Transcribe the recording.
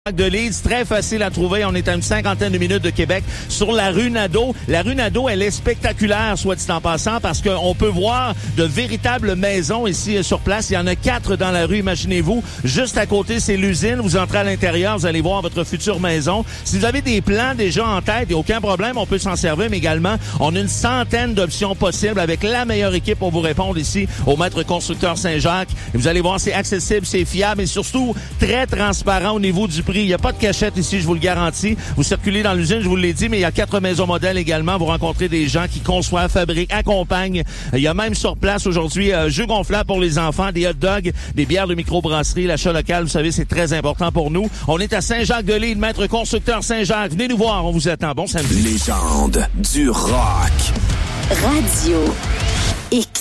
De Leeds, très facile à trouver. On est à une cinquantaine de minutes de Québec sur la rue Nadeau. La rue Nadeau, elle est spectaculaire, soit dit en passant, parce qu'on peut voir de véritables maisons ici sur place. Il y en a 4 dans la rue, imaginez-vous. Juste à côté, c'est l'usine. Vous entrez à l'intérieur, vous allez voir votre future maison. Si vous avez des plans déjà en tête, il n'y a aucun problème, on peut s'en servir, mais également, on a une centaine d'options possibles avec la meilleure équipe pour vous répondre ici au Maître Constructeur Saint-Jacques. Et vous allez voir, c'est accessible, c'est fiable et surtout très transparent au niveau du prix. Il n'y a pas de cachette ici, je vous le garantis. Vous circulez dans l'usine, je vous l'ai dit, mais il y a 4 maisons modèles également. Vous rencontrez des gens qui conçoivent, fabriquent, accompagnent. Il y a même sur place aujourd'hui jeux gonflables pour les enfants, des hot dogs, des bières de microbrasserie. L'achat local, vous savez, c'est très important pour nous. On est à Saint-Jacques-de-Lille, Maître Constructeur Saint-Jacques. Venez nous voir, on vous attend. Bon samedi. Légende du rock. Radio X.